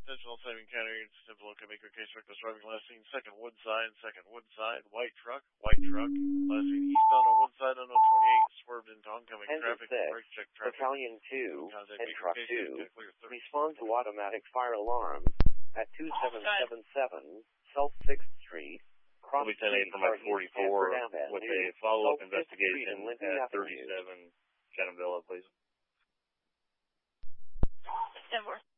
Attention all saving county, simple Kamiko case reckless driving last seen second Woodside, white truck, last seen eastbound on Woodside on 28, swerved into oncoming traffic, brake check traffic. Battalion 2 and Truck 2 respond to automatic fire alarm at 2777 South 6th Street, cross Street, for my 44 with a follow-up investigation at 37 Shenandoah, please. 10-4.